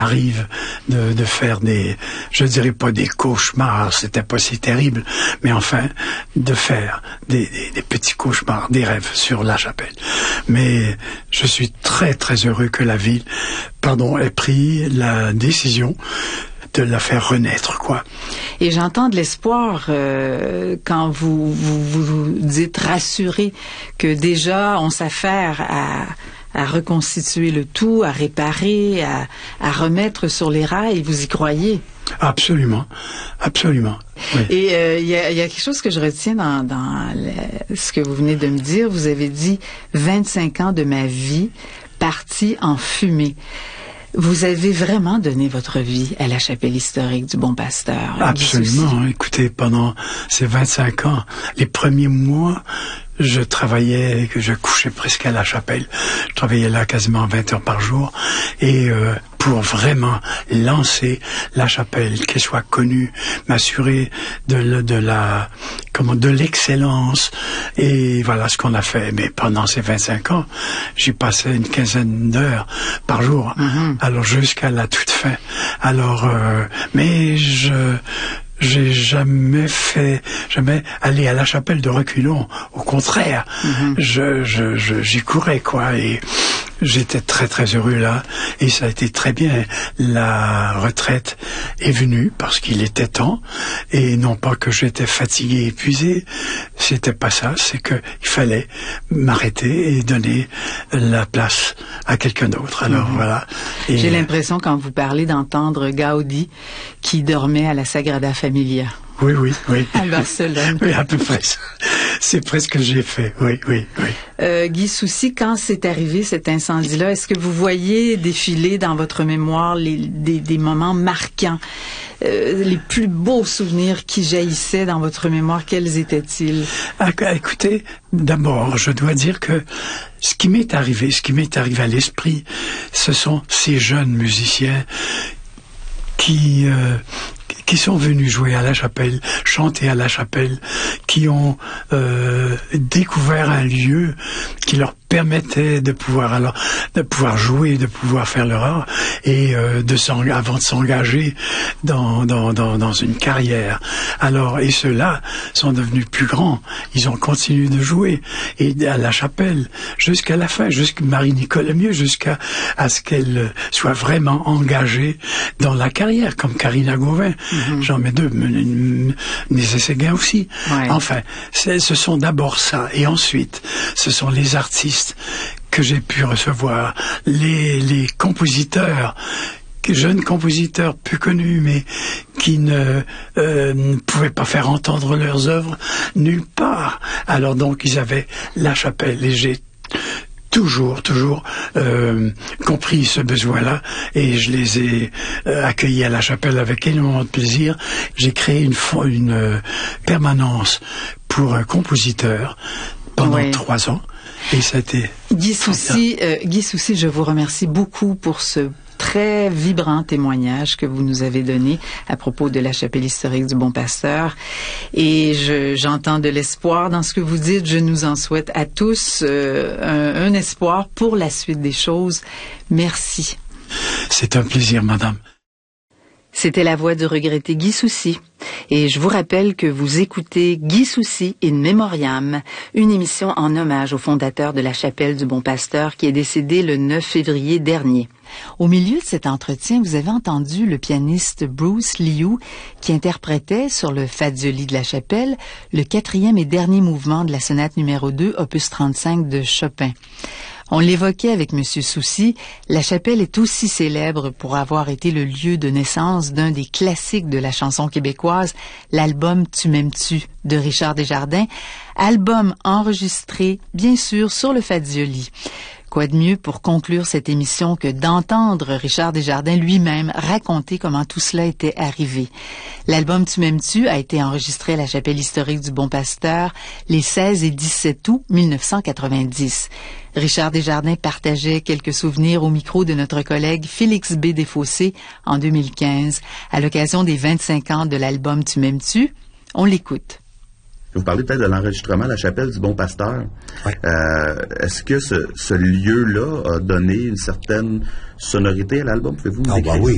arrive de faire je dirais pas des cauchemars, c'était pas si terrible, mais enfin, de faire des petits cauchemars, des rêves sur La Chapelle. Mais je suis très très heureux que la ville, ait pris la décision de la faire renaître, quoi. Et j'entends de l'espoir quand vous dites rassuré que déjà on s'affaire à reconstituer le tout, à réparer, à remettre sur les rails. Vous y croyez? Absolument, absolument. Oui. Et il y a quelque chose que je retiens dans ce que vous venez de me dire. Vous avez dit 25 ans de ma vie partis en fumée. Vous avez vraiment donné votre vie à la chapelle historique du Bon Pasteur. Absolument. Écoutez, pendant ces 25 ans, les premiers mois, je travaillais, je couchais presque à la chapelle. Je travaillais là quasiment 20 heures par jour. Et pour vraiment lancer la chapelle, qu'elle soit connue, m'assurer de l'excellence. Et voilà ce qu'on a fait. Mais pendant ces 25 ans, j'y passais une quinzaine d'heures par jour. Mm-hmm. Alors jusqu'à la toute fin. Alors, mais j'ai jamais allé à la chapelle de reculons. Au contraire, j'y courais, quoi. Et j'étais très très heureux là. Et ça a été très bien. La retraite est venue parce qu'il était temps. Et non pas que j'étais fatigué, épuisé. C'était pas ça. C'est que il fallait m'arrêter et donner la place à quelqu'un d'autre. Alors voilà. Et j'ai l'impression quand vous parlez d'entendre Gaudi qui dormait à la Sagrada Familia. Oui. À Barcelone. Oui, à peu près. C'est presque ce que j'ai fait. Oui. Guy Soucy, quand c'est arrivé cet incendie-là, est-ce que vous voyez défiler dans votre mémoire des moments marquants, les plus beaux souvenirs qui jaillissaient dans votre mémoire? Quels étaient-ils? Écoutez, d'abord, je dois dire que ce qui m'est arrivé à l'esprit, ce sont ces jeunes musiciens qui sont venus jouer à la chapelle, chanter à la chapelle, qui ont découvert un lieu qui leur permettait de pouvoir jouer, de pouvoir faire leur art et avant de s'engager dans une carrière. Alors, et ceux-là sont devenus plus grands. Ils ont continué de jouer et à la chapelle jusqu'à la fin, jusqu'à Marie-Nicole Lemieux, jusqu'à ce qu'elle soit vraiment engagée dans la carrière, comme Karina Gauvin. Mm-hmm. J'en mets deux, Nézet Séguin aussi. Ouais. Enfin, ce sont d'abord ça, et ensuite, ce sont les artistes que j'ai pu recevoir, les compositeurs, jeunes compositeurs peu connus, mais qui ne pouvaient pas faire entendre leurs œuvres nulle part. Alors donc, ils avaient la chapelle, et j'ai toujours compris ce besoin-là, et je les ai accueillis à la chapelle avec énormément de plaisir. J'ai créé une permanence pour compositeurs pendant 3 ans. Et ça a été... Guy Soucy, je vous remercie beaucoup pour ce très vibrant témoignage que vous nous avez donné à propos de la chapelle historique du Bon Pasteur. Et j'entends de l'espoir dans ce que vous dites. Je nous en souhaite à tous un espoir pour la suite des choses. Merci. C'est un plaisir, madame. C'était la voix du regretté Guy Soucy. Et je vous rappelle que vous écoutez Guy Soucy in Memoriam, une émission en hommage au fondateur de la chapelle du Bon Pasteur qui est décédé le 9 février dernier. Au milieu de cet entretien, vous avez entendu le pianiste Bruce Liu qui interprétait sur le Fazioli de la chapelle le 4e et dernier mouvement de la sonate numéro 2, opus 35 de Chopin. On l'évoquait avec M. Soucy, la chapelle est aussi célèbre pour avoir été le lieu de naissance d'un des classiques de la chanson québécoise, l'album Tu m'aimes-tu de Richard Desjardins, album enregistré, bien sûr, sur le Fazioli. Quoi de mieux pour conclure cette émission que d'entendre Richard Desjardins lui-même raconter comment tout cela était arrivé. L'album Tu m'aimes-tu a été enregistré à la chapelle historique du Bon Pasteur les 16 et 17 août 1990. Richard Desjardins partageait quelques souvenirs au micro de notre collègue Félix B. Desfossés en 2015 à l'occasion des 25 ans de l'album Tu m'aimes-tu. On l'écoute. Vous parlez peut-être de l'enregistrement à la chapelle du Bon Pasteur. Oui. Est-ce que ce lieu-là a donné une certaine sonorité à l'album? Pouvez-vous nous décrire? Oui.